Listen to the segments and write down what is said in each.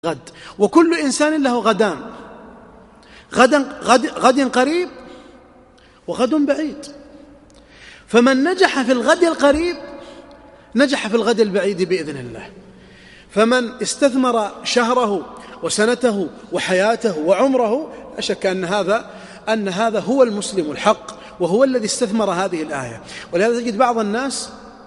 غد، وكل إنسان له غدان، غد قريب وغد بعيد. فمن نجح في الغد القريب نجح في الغد البعيد بإذن الله. فمن استثمر شهره وسنته وحياته وعمره لا شك أن هذا هو المسلم الحق، وهو الذي استثمر هذه الآية. ولهذا تجد بعض الناس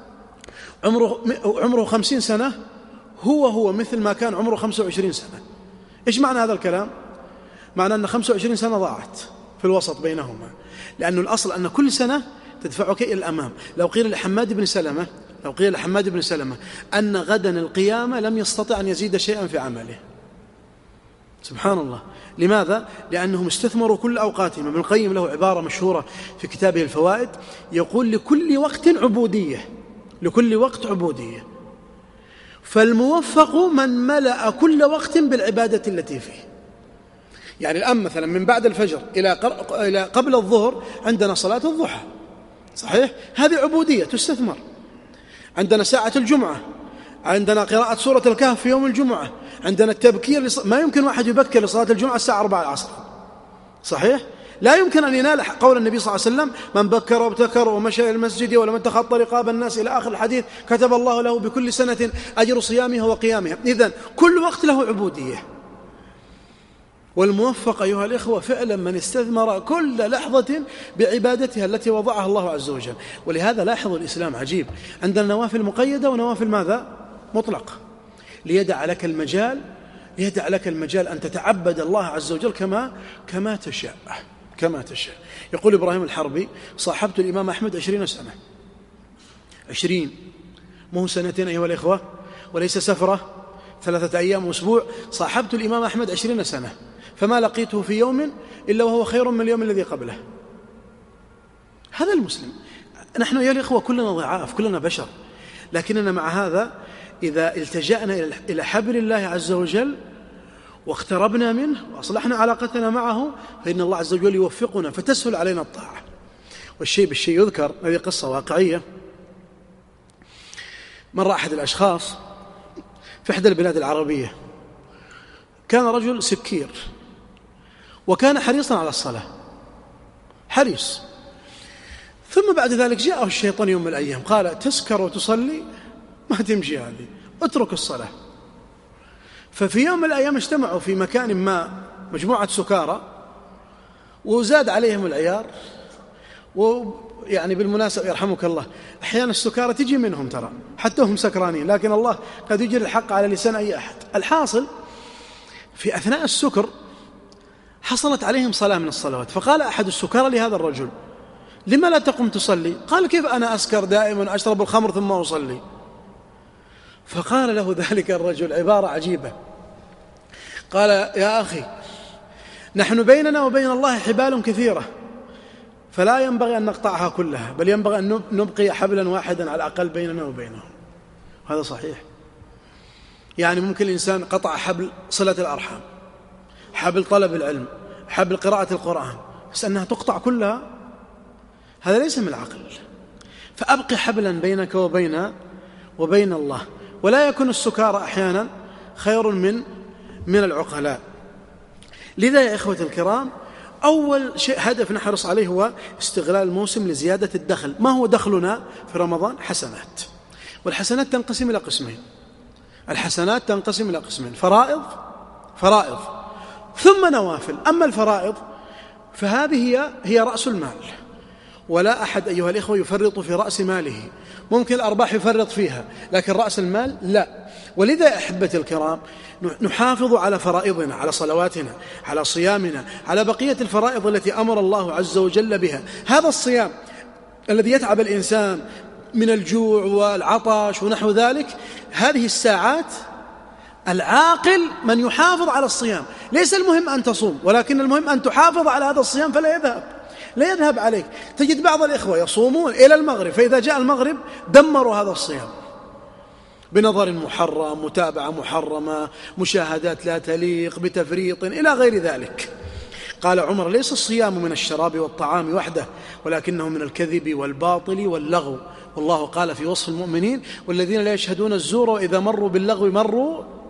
عمره 50 سنة هو مثل ما كان عمره 25 سنة. إيش معنى هذا الكلام؟ معنى أن 25 سنة ضاعت في الوسط بينهما، لأنه الأصل أن كل سنة تدفعك إلى الأمام. لو قيل لحماد بن سلمة أن غدا القيامة لم يستطع أن يزيد شيئا في عمله. سبحان الله. لماذا؟ لأنهم استثمروا كل أوقاتهم. ابن القيم له عبارة مشهورة في كتابه الفوائد، يقول لكل وقت عبودية، فالموفق من ملأ كل وقت بالعبادة التي فيه. يعني الآن مثلا من بعد الفجر إلى قبل الظهر عندنا صلاة الضحى، صحيح؟ هذه عبودية تستثمر. عندنا ساعة الجمعة، عندنا قراءة سورة الكهف في يوم الجمعة، عندنا التبكير ما يمكن واحد يبكر لصلاة الجمعة الساعة 4 العصر، صحيح؟ لا يمكن أن ينال قول النبي صلى الله عليه وسلم: من بكر وابتكر ومشى إلى المسجد ولمن تخطى رقاب الناس إلى آخر الحديث كتب الله له بكل سنة أجر صيامها وقيامها. إذن كل وقت له عبودية. والموفق أيها الإخوة فعلا من استثمر كل لحظة بعبادتها التي وضعها الله عز وجل. ولهذا لاحظوا الإسلام عجيب، عندنا نوافل مقيدة ونوافل ماذا؟ مطلق، ليدع لك المجال أن تتعبد الله عز وجل كما تشاء. يقول إبراهيم الحربي: صاحبت الإمام أحمد 20 سنة. 20 مو سنتين أيها الإخوة، وليس سفرة 3 أيام وأسبوع. صاحبت الإمام أحمد 20 سنة، فما لقيته في يوم إلا وهو خير من اليوم الذي قبله. هذا المسلم. نحن يا الإخوة كلنا ضعاف، كلنا بشر، لكننا مع هذا إذا التجأنا إلى حبل الله عز وجل واقتربنا منه وأصلحنا علاقتنا معه فإن الله عز وجل يوفقنا فتسهل علينا الطاعة. والشيء بالشيء يذكر. هذه قصة واقعية. مر أحد الأشخاص في إحدى البلاد العربية، كان رجل سكير وكان حريصا على الصلاة، حريص. ثم بعد ذلك جاءه الشيطان يوم من الأيام قال: تسكر وتصلي؟ ما تمشي هذه، اترك الصلاة. ففي يوم من الأيام اجتمعوا في مكان ما مجموعة سكارى وزاد عليهم العيار. ويعني بالمناسبة يرحمك الله، أحيانا السكارى تجي منهم ترى حتى هم سكرانين، لكن الله قد يجري الحق على لسان أي أحد. الحاصل في أثناء السكر حصلت عليهم صلاة من الصلوات، فقال أحد السكارى لهذا الرجل: لما لا تقوم تصلي؟ قال: كيف أنا أسكر دائما، أشرب الخمر ثم أصلي. فقال له ذلك الرجل عبارة عجيبة، قال: يا أخي، نحن بيننا وبين الله حبال كثيرة، فلا ينبغي أن نقطعها كلها، بل ينبغي أن نبقي حبلا واحدا على الأقل بيننا وبينهم. هذا صحيح. يعني ممكن الإنسان قطع حبل صلة الأرحام، حبل طلب العلم، حبل قراءة القرآن، بس أنها تقطع كلها هذا ليس من العقل. فأبقي حبلا بينك وبين الله. ولا يكون السكارى أحيانا خير من العقلاء. لذا يا إخوة الكرام، أول شيء هدف نحرص عليه هو استغلال الموسم لزيادة الدخل. ما هو دخلنا في رمضان؟ حسنات. والحسنات تنقسم إلى قسمين: فرائض ثم نوافل. أما الفرائض فهذه هي رأس المال، ولا أحد أيها الإخوة يفرط في رأس ماله. ممكن الأرباح يفرط فيها، لكن رأس المال لا. ولذا يا أحبتي الكرام نحافظ على فرائضنا، على صلواتنا، على صيامنا، على بقية الفرائض التي أمر الله عز وجل بها. هذا الصيام الذي يتعب الإنسان من الجوع والعطش ونحو ذلك، هذه الساعات العاقل من يحافظ على الصيام. ليس المهم أن تصوم، ولكن المهم أن تحافظ على هذا الصيام فلا يذهب عليك. تجد بعض الإخوة يصومون إلى المغرب، فإذا جاء المغرب دمروا هذا الصيام بنظر محرم، متابعة محرمة، مشاهدات لا تليق، بتفريط إلى غير ذلك. قال عمر: ليس الصيام من الشراب والطعام وحده، ولكنه من الكذب والباطل واللغو. والله قال في وصف المؤمنين: والذين لا يشهدون الزور وإذا مروا باللغو مروا